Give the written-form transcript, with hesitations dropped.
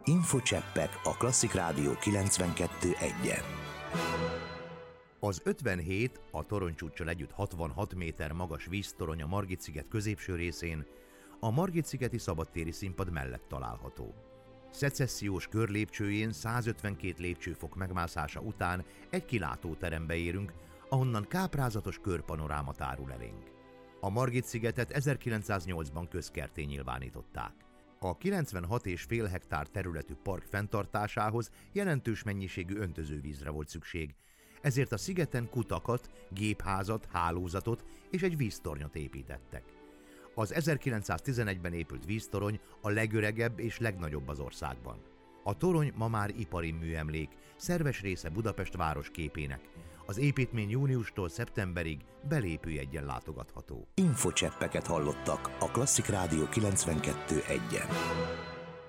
Infocseppek a Klasszik Rádió 92.1-en. Az 57, a toronycsúccsal együtt 66 méter magas víztorony a Margit-sziget középső részén, a Margit-szigeti szabadtéri színpad mellett található. Szecessziós körlépcsőjén 152 lépcsőfok megmászása után egy kilátóterembe érünk, ahonnan káprázatos körpanoráma tárul elénk. A Margit-szigetet 1908-ban közkertté nyilvánították. A 96,5 hektár területű park fenntartásához jelentős mennyiségű öntözővízre volt szükség, ezért a szigeten kutakat, gépházat, hálózatot és egy víztornyot építettek. Az 1911-ben épült víztorony a legöregebb és legnagyobb az országban. A torony ma már ipari műemlék, szerves része Budapest városképének. Az építmény júniustól szeptemberig belépőjeggyel látogatható. Infocseppeket hallottak a Klasszik Rádió 92.1-en.